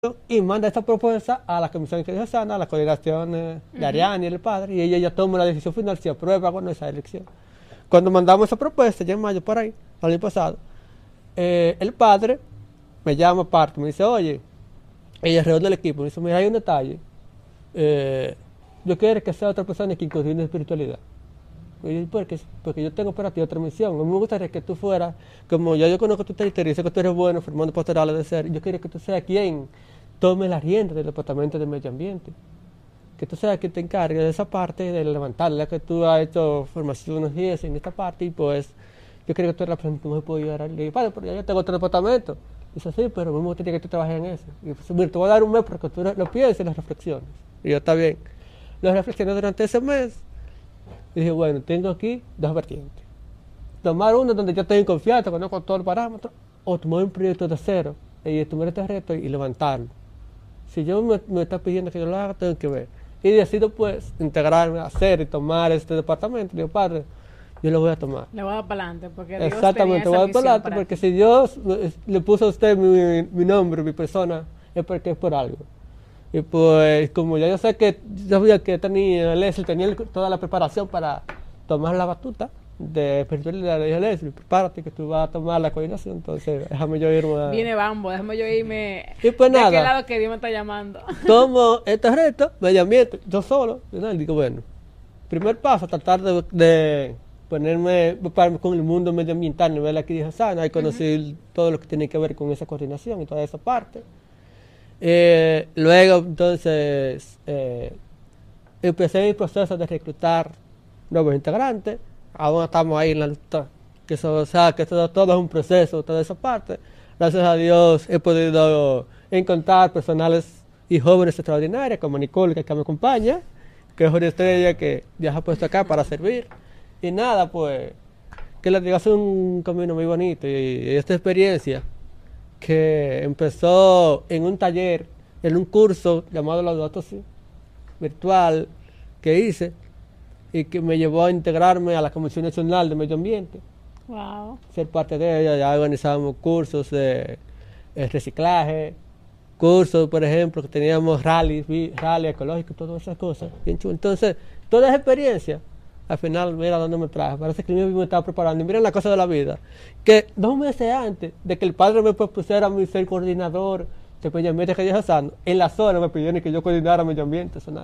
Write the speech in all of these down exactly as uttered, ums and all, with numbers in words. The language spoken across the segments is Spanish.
y manda esta propuesta a la Comisión Diocesana, a la coordinación eh, de Ariane y el padre, y ella ya toma la decisión final si aprueba con esa elección. Cuando mandamos esa propuesta, ya en mayo por ahí, el año pasado, eh, el padre me llama aparte, me dice, oye, ella reúne el equipo, me dice, mira, hay un detalle, eh, yo quiero que sea otra persona que incursione en espiritualidad. Y yo, ¿por qué? Porque yo tengo para ti otra misión. A mí me gustaría que tú fueras, como ya yo conozco tu territorio y sé que tú eres bueno formando pastorales de ser, yo quiero que tú seas quien tome la rienda del Departamento de Medio Ambiente. Que tú seas quien te encargue de esa parte, de levantarla, que tú has hecho formaciones y eso en esta parte, y pues yo creo que tú eres la persona que me puede ayudar. Le digo, padre, pero ya yo tengo otro departamento. Dice, sí, pero a mí me gustaría que tú trabajes en eso. Y pues, mira, te voy a dar un mes para que tú lo pienses y las reflexiones. Y yo, está bien. Lo reflexioné durante ese mes. Y dije, bueno, tengo aquí dos vertientes. Tomar uno donde yo estoy en confianza, conozco todos los parámetros, o tomar un proyecto de cero, y tomar este reto y levantarlo. Si yo me, me está pidiendo que yo lo haga, tengo que ver. Y decido, pues, integrarme, hacer y tomar este departamento. Digo, padre, yo lo voy a tomar. Le voy a dar para adelante, porque Dios Exactamente, tenía voy a dar para adelante, para porque ti. si Dios le puso a usted mi, mi nombre, mi persona, es porque es por algo. Y pues, como ya yo sé que yo sabía que tenía Leslie, tenía el- toda la preparación para tomar la batuta de espiritualidad, le dije, Leslie, prepárate que tú vas a tomar la coordinación, entonces déjame yo irme a... Viene Bambo, déjame yo irme Y pues de nada. aquel lado que Dios me está llamando. Tomo este reto, medio ambiente, yo solo, y nada, digo, bueno, primer paso, tratar de, de ponerme, prepararme con el mundo medioambiental a nivel aquí de Sana y conocer uh-huh. todo lo que tiene que ver con esa coordinación y toda esa parte. Eh, luego, entonces, eh, empecé el proceso de reclutar nuevos integrantes. Aún estamos ahí en la lucha. Que eso, o sea, que todo, todo es un proceso, toda esa parte. Gracias a Dios he podido encontrar personales y jóvenes extraordinarios, como Nicole, que acá me acompaña, que es una estrella que Dios ha puesto acá para servir. Y nada, pues, que les digo, es un camino muy bonito. Y, y esta experiencia que empezó en un taller, en un curso llamado Laudato Si, virtual, que hice, y que me llevó a integrarme a la Comisión Nacional de Medio Ambiente. Wow. Ser parte de ella, ya organizábamos cursos de, de reciclaje, cursos, por ejemplo, que teníamos rally, rally ecológico, todas esas cosas. Bien chulo. Entonces, toda esa experiencia, al final, mira dónde me traje. Parece que yo mismo me estaba preparando. Y miren la cosa de la vida. Que dos meses antes de que el padre me propusiera a mí ser coordinador de medio ambiente que yo Sano, en la zona me pidieron que yo coordinara medio ambiente zonal.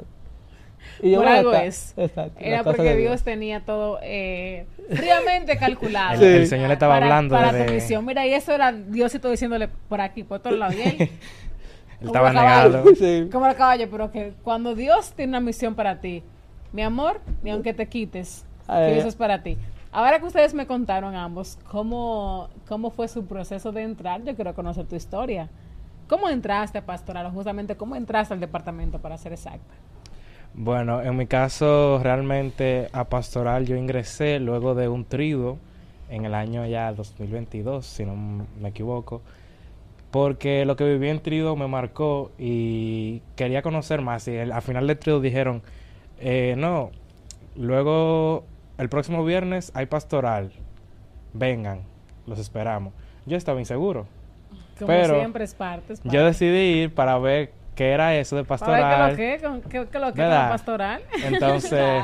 Y yo, Por algo está, es. Exacto, Era porque Dios, Dios tenía todo eh, fríamente calculado. Sí. El, el Señor le estaba para, hablando para de... tu misión. Mira, y eso era Dios y todo diciéndole por aquí, por todos lados. Y él, él estaba negado. Sí. Como el caballo, pero que cuando Dios tiene una misión para ti, mi amor, ni aunque te quites, eh. que eso es para ti. Ahora que ustedes me contaron ambos cómo, cómo fue su proceso de entrar, yo quiero conocer tu historia. ¿Cómo entraste a pastoral? Justamente, ¿cómo entraste al departamento, para ser exacta? Bueno, en mi caso, realmente a pastoral yo ingresé luego de un triduo en el año ya dos mil veintidós, si no me equivoco, porque lo que viví en triduo me marcó y quería conocer más. Y el, al final del triduo dijeron, eh, no, luego el próximo viernes hay pastoral, vengan, los esperamos. Yo estaba inseguro. Como pero siempre es parte. Es parte. Yo decidí ir para ver qué era eso de pastoral. ¿Para ver qué lo que? ¿Qué, qué lo que era pastoral? Entonces,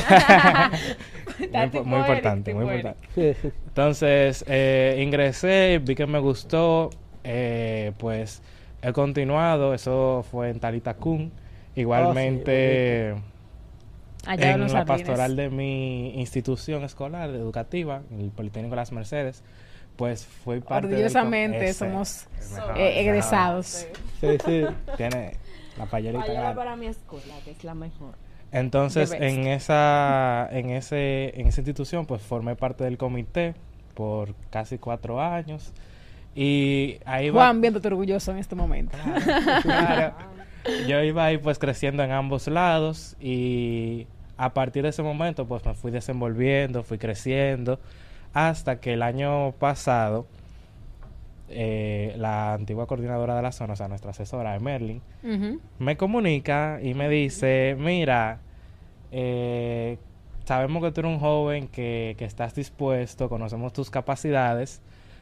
muy, muy importante, muy importante. Entonces, eh, ingresé, vi que me gustó, eh, pues he continuado, eso fue en Talitacún, igualmente... Oh, sí. Allá en la jardines. pastoral de mi institución escolar educativa, el Politécnico Las Mercedes, pues fui parte orgullosamente del somos mejor, eh, egresados. Sí, sí. Tiene la payolita grande. Para mi escuela, que es la mejor. Entonces, en esa en ese en esa institución pues formé parte del comité por casi cuatro años y ahí Juan, va, viéndote orgulloso en este momento. Claro, claro. Yo iba ahí pues creciendo en ambos lados y a partir de ese momento pues me fui desenvolviendo, fui creciendo hasta que el año pasado eh, la antigua coordinadora de la zona, o sea nuestra asesora Merlin, uh-huh. me comunica y me dice, mira, eh, sabemos que tú eres un joven que, que estás dispuesto, conocemos tus capacidades,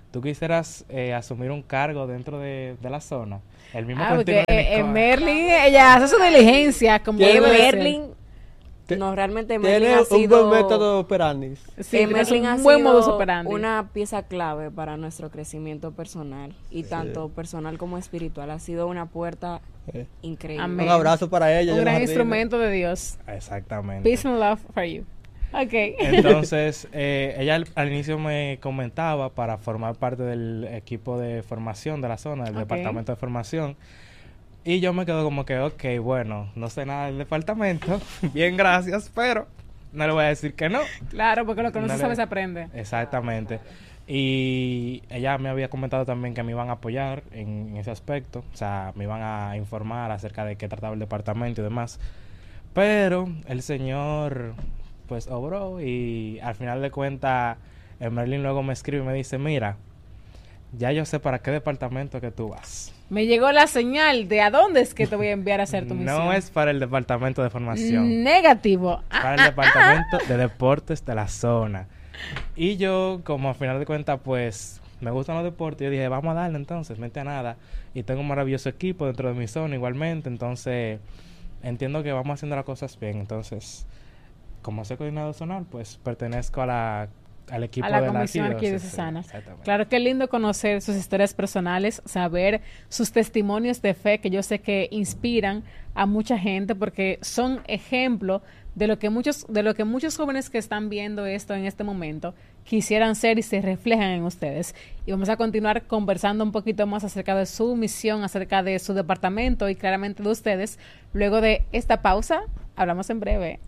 ¿tú quisieras eh, asumir un cargo dentro de, de la zona? El mismo Ah, porque continuo de eh, eh, Nicole. Merlin, ella hace su diligencia como Tiene- debe ser. Merlin, Te- no, realmente Merlin Tiene ha un sido... buen método operandi. Sí, eh, es Merlin ha un buen sido modus operandi. una pieza clave para nuestro crecimiento personal y tanto personal como espiritual. Ha sido una puerta Eh, increíble. Amén. Un abrazo para ella. Un yo gran los jardines. instrumento de Dios. Exactamente. Peace and love for you. Ok. Entonces, eh, ella al, al inicio me comentaba para formar parte del equipo de formación de la zona, del Ok. departamento de formación. Y yo me quedo como que, ok, bueno, no sé nada del departamento. Bien, gracias, pero no le voy a decir que no. Claro, porque lo que no, No se le- sabe se aprende. Exactamente. Y ella me había comentado también que me iban a apoyar en, en ese aspecto. O sea, me iban a informar acerca de qué trataba el departamento y demás. Pero el señor, pues, obró y al final de cuentas, eh, Merlin luego me escribe y me dice, mira, ya yo sé para qué departamento que tú vas. Me llegó la señal de a dónde es que te voy a enviar a hacer tu misión. No es para el departamento de formación. Negativo. Es para Ah, el departamento de deportes de la zona. Y yo, como al final de cuentas, pues, me gustan los deportes, yo dije, vamos a darle entonces, mente a nada. Y tengo un maravilloso equipo dentro de mi zona igualmente, entonces entiendo que vamos haciendo las cosas bien. Entonces, como soy coordinador zonal, pues pertenezco a la, al equipo a la de comisión la arquidiocesana. Exactamente. Claro, qué lindo conocer sus historias personales, saber sus testimonios de fe que yo sé que inspiran a mucha gente porque son ejemplo de lo que muchos de lo que muchos jóvenes que están viendo esto en este momento quisieran ser y se reflejan en ustedes. Y vamos a continuar conversando un poquito más acerca de su misión, acerca de su departamento y claramente de ustedes. Luego de esta pausa, hablamos en breve.